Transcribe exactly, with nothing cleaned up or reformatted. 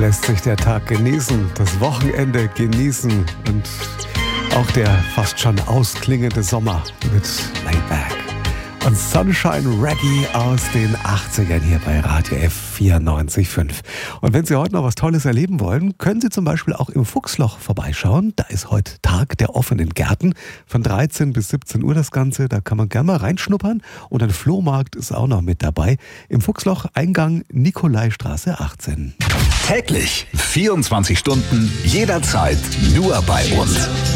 lässt sich der Tag genießen, das Wochenende genießen und auch der fast schon ausklingende Sommer mit Layback und Sunshine Reggae aus den achtzigern hier bei Radio F vierundneunzig Komma fünf. Und wenn Sie heute noch was Tolles erleben wollen, können Sie zum Beispiel auch im Fuchsloch vorbeischauen. Da ist heute Tag der offenen Gärten. Von dreizehn bis siebzehn Uhr das Ganze. Da kann man gerne mal reinschnuppern. Und ein Flohmarkt ist auch noch mit dabei. Im Fuchsloch Eingang Nikolaistraße achtzehn. Täglich vierundzwanzig Stunden, jederzeit nur bei uns.